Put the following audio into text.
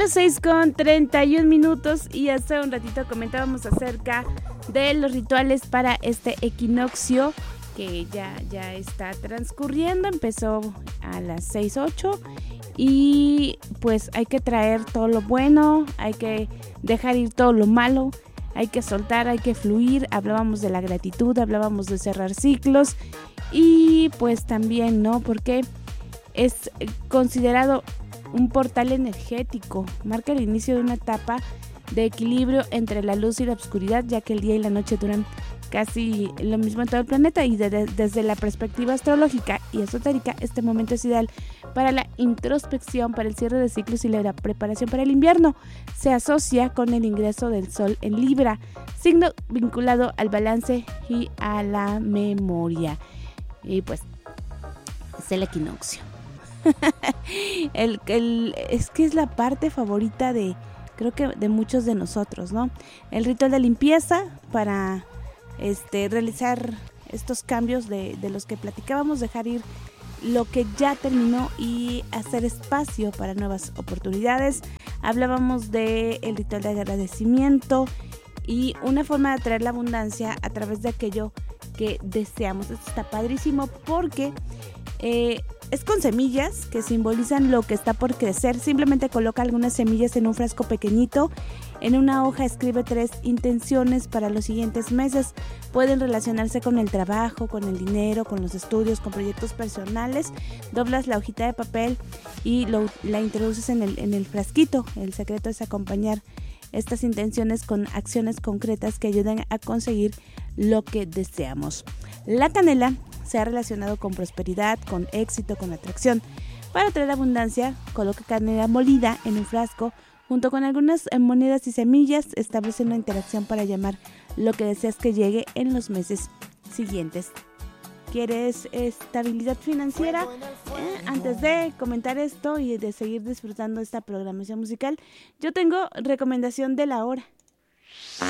las 6:31 y hace un ratito comentábamos acerca de los rituales para este equinoccio que ya está transcurriendo. Empezó a las 6:08 y pues hay que traer todo lo bueno, hay que dejar ir todo lo malo, hay que soltar, hay que fluir. Hablábamos de la gratitud, hablábamos de cerrar ciclos y pues también, ¿no? Porque es considerado un portal energético, marca el inicio de una etapa de equilibrio entre la luz y la oscuridad, ya que el día y la noche duran casi lo mismo en todo el planeta y desde la perspectiva astrológica y esotérica, este momento es ideal para la introspección, para el cierre de ciclos y la preparación para el invierno. Se asocia con el ingreso del Sol en Libra, signo vinculado al balance y a la memoria. Y pues es el equinoccio. Es que es la parte favorita creo que de muchos de nosotros, ¿no? El ritual de limpieza para realizar estos cambios de los que platicábamos, dejar ir lo que ya terminó y hacer espacio para nuevas oportunidades. Hablábamos del ritual de agradecimiento y una forma de atraer la abundancia a través de aquello que deseamos. Esto está padrísimo porque es con semillas que simbolizan lo que está por crecer. Simplemente coloca algunas semillas en un frasco pequeñito. En una hoja escribe 3 intenciones para los siguientes meses. Pueden relacionarse con el trabajo, con el dinero, con los estudios, con proyectos personales. Doblas la hojita de papel y la introduces en el frasquito. El secreto es acompañar estas intenciones con acciones concretas que ayuden a conseguir lo que deseamos. La canela se ha relacionado con prosperidad, con éxito, con atracción. Para traer abundancia, coloca canela molida en un frasco junto con algunas monedas y semillas. Establece una interacción para llamar lo que deseas que llegue en los meses siguientes. ¿Quieres estabilidad financiera? Antes de comentar esto y de seguir disfrutando esta programación musical, yo tengo recomendación de la hora.